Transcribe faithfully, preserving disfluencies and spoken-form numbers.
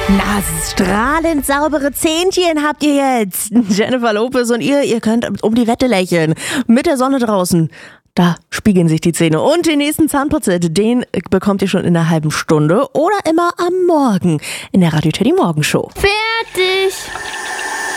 Na, strahlend saubere Zähnchen habt ihr jetzt. Jennifer Lopez und ihr, ihr könnt um die Wette lächeln. Mit der Sonne draußen. Da spiegeln sich die Zähne. Und den nächsten Zahnputzset, den bekommt ihr schon in einer halben Stunde oder immer am Morgen in der Radio Teddy Morgenshow. Fertig!